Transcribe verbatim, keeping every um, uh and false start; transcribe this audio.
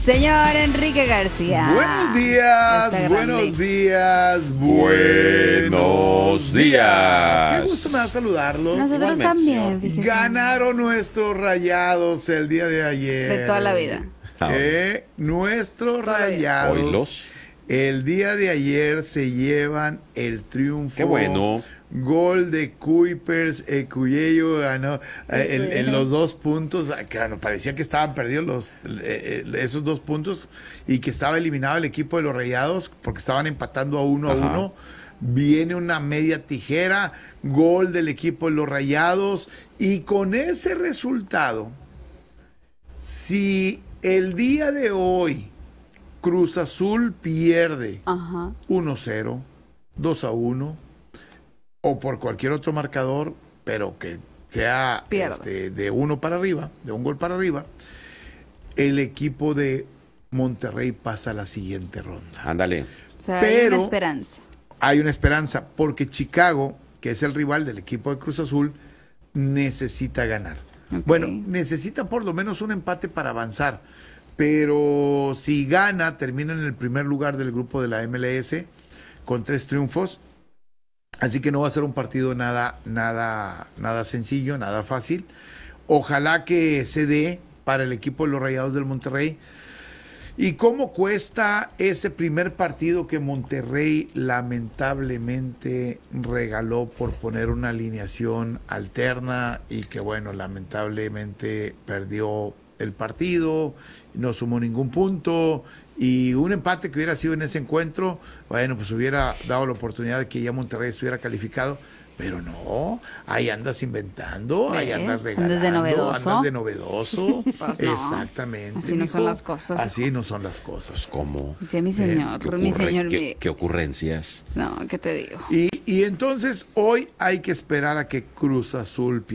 Señor Enrique García. Buenos días, buenos días, buenos días. Qué gusto me da saludarlos. Nosotros Igualmente, también. señor. Ganaron nuestros Rayados el día de ayer. De toda la vida. Eh, nuestros Rayados. Oílos. El día de ayer se llevan el triunfo. Qué bueno. Gol de Kuipers, eh, Cuyello ganó eh, en, en los dos puntos, que bueno, parecía que estaban perdidos los eh, eh, esos dos puntos y que estaba eliminado el equipo de los Rayados porque estaban empatando a uno Ajá. a uno. Viene una media tijera, gol del equipo de los Rayados y con ese resultado, si el día de hoy Cruz Azul pierde Ajá. uno cero, dos a uno o por cualquier otro marcador, pero que sea este, de uno para arriba, de un gol para arriba, el equipo de Monterrey pasa a la siguiente ronda. Ándale. O sea, pero hay una esperanza. Hay una esperanza, porque Chicago, que es el rival del equipo de Cruz Azul, necesita ganar. Okay. Bueno, necesita por lo menos un empate para avanzar, pero si gana, termina en el primer lugar del grupo de la M L S con tres triunfos. Así que no va a ser un partido nada, nada, nada sencillo, nada fácil. Ojalá que se dé para el equipo de los Rayados del Monterrey. ¿Y cómo cuesta ese primer partido que Monterrey lamentablemente regaló por poner una alineación alterna y que, bueno, lamentablemente perdió el partido, no sumó ningún punto? Y un empate que hubiera sido en ese encuentro, bueno, pues hubiera dado la oportunidad de que ya Monterrey estuviera calificado, pero no, ahí andas inventando, ahí andas regalando, andas de novedoso, andas de novedoso. Pues no, exactamente. Así no mijo, son las cosas. Así no son las cosas. ¿Cómo? Sí, mi señor, ¿Qué, mi ocurre? señor. ¿Qué, Mi... ¿Qué ocurrencias? No, ¿qué te digo? Y, y entonces hoy hay que esperar a que Cruz Azul